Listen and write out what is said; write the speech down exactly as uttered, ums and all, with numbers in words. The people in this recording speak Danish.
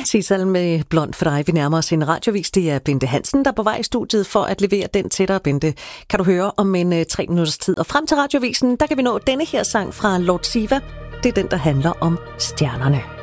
Sissel med Blond for dig. Vi nærmer os en radiovis. Det er Bente Hansen, der er på vej i studiet for at levere den til dig. Bente, kan du høre om en uh, tre minutters tid. Og frem til radiovisen, der kan vi nå denne her sang fra Lord Siva. Det er den, der handler om stjernerne.